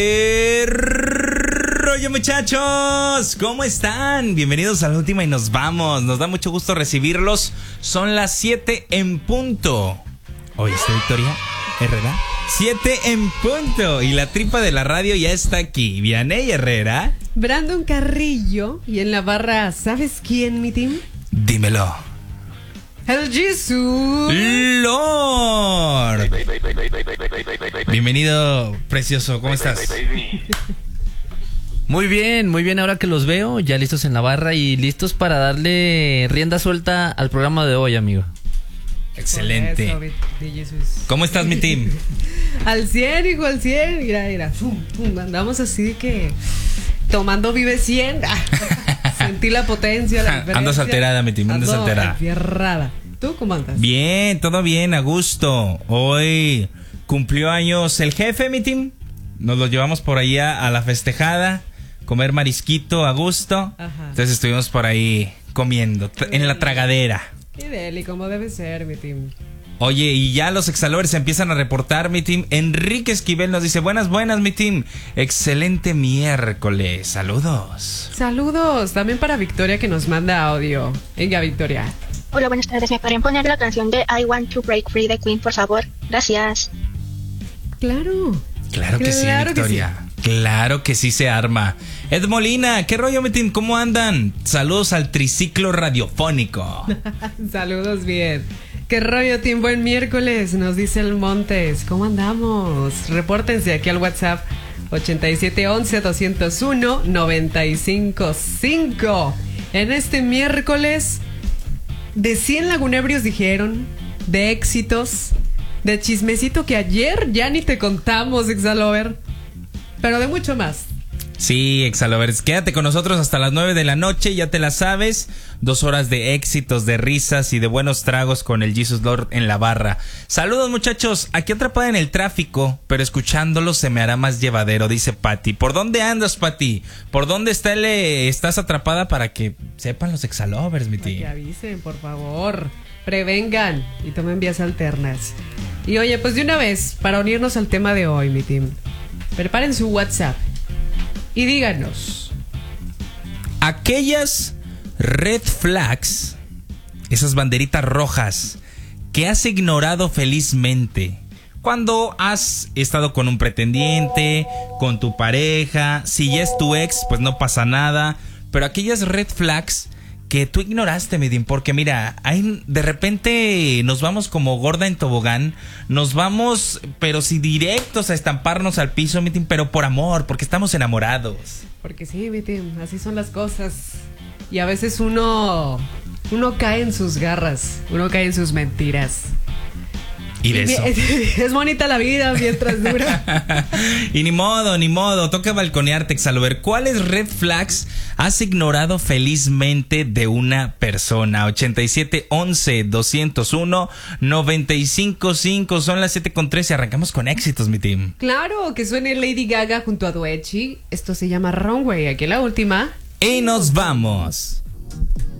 Rollo, muchachos, ¿cómo están? Bienvenidos a la última y nos vamos. Nos da mucho gusto recibirlos. Son las 7 en punto. ¿Oíste, Victoria Herrera? 7 en punto. Y la tripa de la radio ya está aquí. Vianey Herrera, Brandon Carrillo. Y en la barra, ¿sabes quién, mi team? dímelo. El Jesús Lord. Bienvenido, precioso. ¿Cómo estás? Muy bien, ahora que los veo, ya listos en la barra y listos para darle rienda suelta al programa de hoy, amigo. Excelente. Eso, mi Jesús. ¿Cómo estás, mi team? Al 100, hijo, al 100. Mira. Andamos así de que tomando Vive 100. Sentí la potencia, la diferencia. Andas alterada, mi team, andas alterada. Enfierrada. ¿Tú cómo andas? Bien, todo bien, a gusto. Hoy cumplió años el jefe, mi team. Nos lo llevamos por allá a la festejada, comer marisquito a gusto. Ajá. Entonces estuvimos por ahí comiendo, en la tragadera. Y Deli, como debe ser, mi team. Oye, y ya los exalovers se empiezan a reportar, mi team. Enrique Esquivel nos dice, buenas, mi team. Excelente miércoles, saludos. Saludos, también para Victoria que nos manda audio. Venga, Victoria. Hola, buenas tardes. ¿Me podrían poner la canción de I Want to Break Free de Queen, por favor? Gracias. Claro. Claro que sí, Victoria. Claro que sí se arma. Ed Molina, ¿qué rollo, mi team? ¿Cómo andan? Saludos al triciclo radiofónico. Saludos, bien. ¿Qué rollo, team? Buen miércoles, nos dice el Montes. ¿Cómo andamos? Repórtense aquí al WhatsApp 8711-201-955. En este miércoles, de 100 lagunebrios dijeron, de éxitos, de chismecito que ayer ya ni te contamos, Exalover, pero de mucho más. Sí, Exalovers, quédate con nosotros hasta las 9 de la noche, ya te la sabes. 2 horas de éxitos, de risas y de buenos tragos con el Jesus Lord en la barra. Saludos, muchachos, aquí atrapada en el tráfico, pero escuchándolo se me hará más llevadero, dice Pati. ¿Por dónde andas, Pati? ¿Por dónde estás atrapada para que sepan los Exalovers, mi tío? Que avisen, por favor, prevengan y tomen vías alternas. Y oye, pues de una vez, para unirnos al tema de hoy, mi team, preparen su WhatsApp y díganos. Aquellas red flags, esas banderitas rojas que has ignorado felizmente cuando has estado con un pretendiente, con tu pareja. Si ya es tu ex, pues no pasa nada. Pero aquellas red flags que tú ignoraste, Medin, porque mira, de repente nos vamos como gorda en tobogán, nos vamos, pero sí directos a estamparnos al piso, Medin, pero por amor, porque estamos enamorados. Porque sí, mi team, así son las cosas. Y a veces uno cae en sus garras, uno cae en sus mentiras. Y de eso. Es bonita la vida mientras dura. Y ni modo, toca balconearte, Exalover. ¿Cuáles red flags has ignorado felizmente de una persona? 8711-201-955. Son las 7:13. Arrancamos con éxitos, mi team. Claro, que suene Lady Gaga junto a Doechii. Esto se llama Runway. Aquí la última. Y nos vamos.